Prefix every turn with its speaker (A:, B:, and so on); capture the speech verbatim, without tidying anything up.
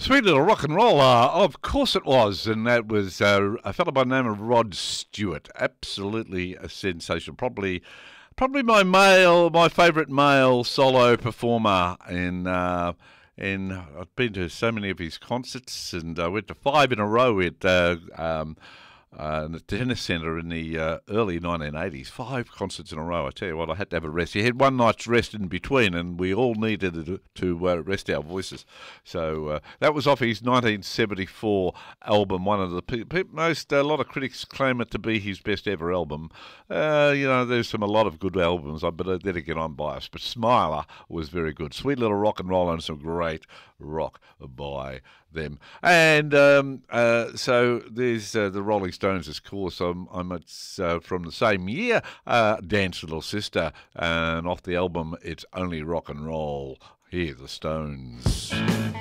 A: Sweet little rock and roll, uh, of course it was, and that was uh, a fellow by the name of Rod Stewart. Absolutely a sensation. Probably, probably my male, my favourite male solo performer. In, uh, in I've been to so many of his concerts, and I went to five in a row at uh, um, uh, the Tennis Centre in the uh, early nineteen eighties. Five concerts in a row. I tell you what, I had to have a rest. You had one night's rest in between, and we all needed to, to uh, rest our voices. So uh, that was off his nineteen seventy-four album. One of the pe- pe- most, a lot of critics claim it to be his best ever album. Uh, you know, there's some a lot of good albums, but then again, I'm biased. But Smiler was very good. Sweet little rock and roll and some great rock by them. And um, uh, so there's uh, the Rolling Stones, of course. I'm, I'm it's, uh, from the same year, uh, Dance Little Sister, and off the album It's Only Rock and Roll. Here, the Stones.